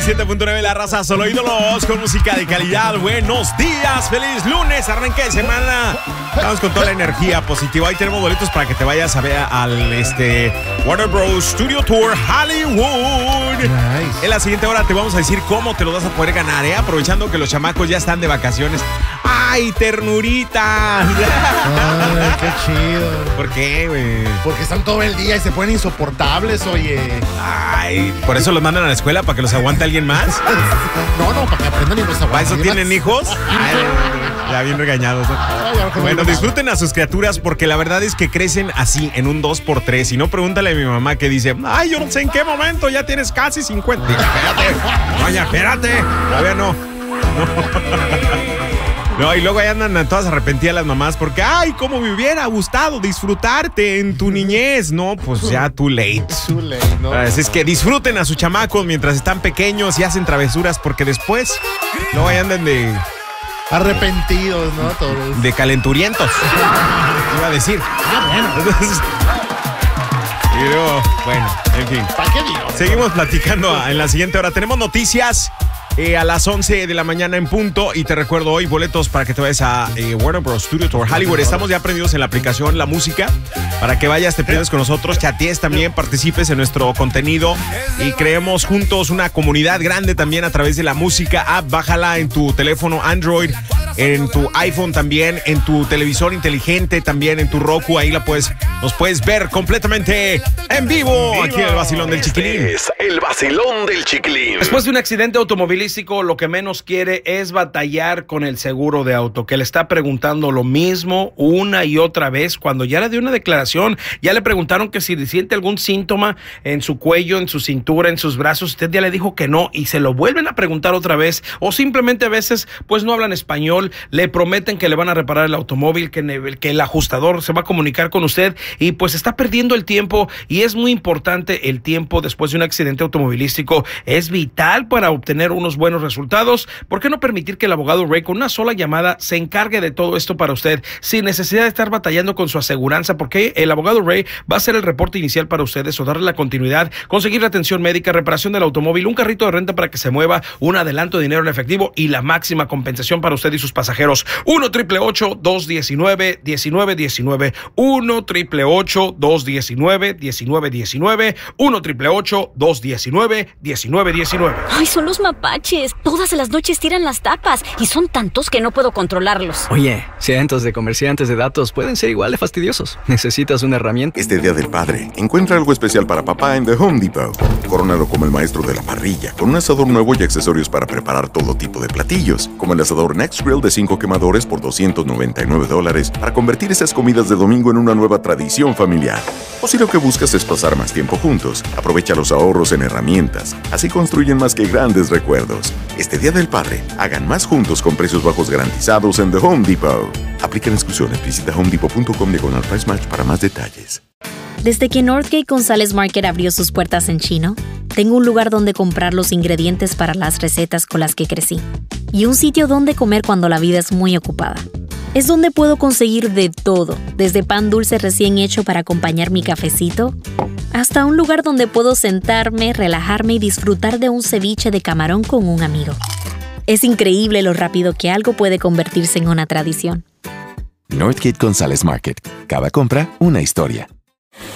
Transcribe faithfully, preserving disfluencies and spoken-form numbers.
siete punto nueve La Raza, solo ídolos con música de calidad. Buenos días, feliz lunes, arranque de semana. Estamos con toda la energía positiva. Ahí tenemos boletos para que te vayas a ver al este Warner Bros. Studio Tour Hollywood. Nice. En la siguiente hora te vamos a decir cómo te lo vas a poder ganar, ¿eh? Aprovechando que los chamacos ya están de vacaciones. ¡Ay, ternurita! Ay, qué chido. ¿Por qué, güey? Porque están todo el día y se ponen insoportables, oye. Ay, ¿por eso los mandan a la escuela? ¿Para que los aguante alguien más? No, no, para que aprendan y los aguanten. ¿Para eso tienen hijos? Ay, ya bien regañados, ¿no? Bueno, disfruten a sus criaturas porque la verdad es que crecen así, en un dos por tres. Y no, pregúntale a mi mamá que dice, ay, yo no sé en qué momento ya tienes casi cincuenta. Espérate, vaya, espérate. Todavía no. No. No, y luego ahí andan todas arrepentidas las mamás porque, ay, cómo me hubiera gustado disfrutarte en tu niñez. No, pues ya too late. Too late, ¿no? Así es que disfruten a sus chamacos mientras están pequeños y hacen travesuras porque después luego ahí andan de... arrepentidos, ¿no? Todos. De calenturientos. Iba a decir. Ah, bueno. Entonces, y luego, bueno, en fin. ¿Para qué digo? Seguimos platicando en la siguiente hora. Tenemos noticias. Eh, a las once de la mañana en punto. Y te recuerdo hoy boletos para que te vayas a eh, Warner Bros. Studio Tour Hollywood. Estamos ya aprendidos en la aplicación La Música para que vayas, te prendes con nosotros, chatees también, participes en nuestro contenido y creemos juntos una comunidad grande también a través de La Música app. Bájala en tu teléfono Android, en tu iPhone también, en tu televisor inteligente también, en tu Roku. Ahí la puedes, nos puedes ver completamente en vivo, aquí en el Vacilón del Chiquilín. Este es el Vacilón del Chiquilín. Después de un accidente automovilístico, lo que menos quiere es batallar con el seguro de auto, que le está preguntando lo mismo una y otra vez. Cuando ya le dio una declaración, ya le preguntaron que si siente algún síntoma en su cuello, en su cintura, en sus brazos. Usted ya le dijo que no y se lo vuelven a preguntar otra vez, o simplemente a veces pues no hablan español, le prometen que le van a reparar el automóvil, que, que el ajustador se va a comunicar con usted y pues está perdiendo el tiempo. Y es muy importante el tiempo después de un accidente automovilístico, es vital para obtener unos buenos resultados. ¿Por qué no permitir que el abogado Ray con una sola llamada se encargue de todo esto para usted sin necesidad de estar batallando con su aseguranza? Porque el abogado Ray va a hacer el reporte inicial para ustedes o darle la continuidad, conseguir la atención médica, reparación del automóvil, un carrito de renta para que se mueva, un adelanto de dinero en efectivo y la máxima compensación para usted y sus pasajeros. uno, ocho ocho ocho, dos uno nueve, uno nueve uno nueve. uno, ocho ocho ocho, dos uno nueve, uno nueve uno nueve. uno, ocho ocho ocho, dos uno nueve, uno nueve uno nueve. Ay, son los mapaches. Todas las noches tiran las tapas y son tantos que no puedo controlarlos. Oye, cientos de comerciantes de datos pueden ser igual de fastidiosos. ¿Necesitas una herramienta? Este Día del Padre, encuentra algo especial para papá en The Home Depot. Corónalo como el maestro de la parrilla, con un asador nuevo y accesorios para preparar todo tipo de platillos, como el asador Next Grill de cinco quemadores por doscientos noventa y nueve dólares, para convertir esas comidas de domingo en una nueva tradición familiar. O si lo que buscas es pasar más tiempo juntos, aprovecha los ahorros en herramientas. Así construyen más que grandes recuerdos. Este Día del Padre, hagan más juntos con precios bajos garantizados en The Home Depot. Aplican exclusiones. Visita home depot punto com diagonal price match para más detalles. Desde que Northgate González Market abrió sus puertas en Chino, tengo un lugar donde comprar los ingredientes para las recetas con las que crecí y un sitio donde comer cuando la vida es muy ocupada. Es donde puedo conseguir de todo, desde pan dulce recién hecho para acompañar mi cafecito, hasta un lugar donde puedo sentarme, relajarme y disfrutar de un ceviche de camarón con un amigo. Es increíble lo rápido que algo puede convertirse en una tradición. Northgate González Market. Cada compra, una historia.